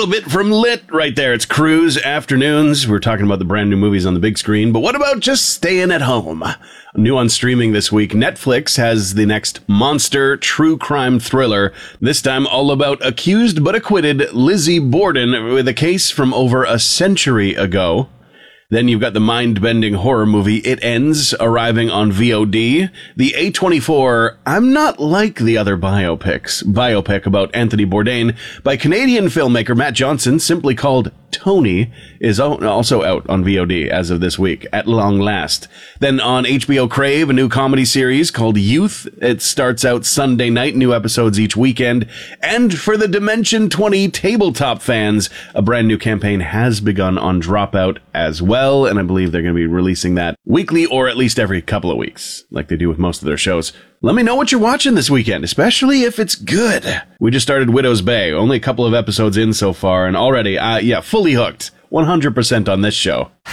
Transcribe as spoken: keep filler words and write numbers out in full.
little bit from Lit right there. It's Cruise Afternoons. We're talking about the brand new movies on the big screen, but what about just staying at home? New on streaming this week, Netflix has the next monster true crime thriller, this time all about accused but acquitted Lizzie Borden with a case from over a century ago. Then you've got the mind-bending horror movie It Ends, arriving on V O D. The A twenty-four I'm Not Like the Other Biopics biopic about Anthony Bourdain by Canadian filmmaker Matt Johnson, simply called Tony, is also out on V O D as of this week, at long last. Then on H B O Crave, a new comedy series called Youth. It starts out Sunday night, new episodes each weekend. And for the Dimension twenty tabletop fans, a brand new campaign has begun on Dropout as well, and I believe they're going to be releasing that weekly or at least every couple of weeks, like they do with most of their shows. Let me know what you're watching this weekend, especially if it's good. We just started Widow's Bay, only a couple of episodes in so far, and already, uh, yeah, fully hooked. one hundred percent on this show.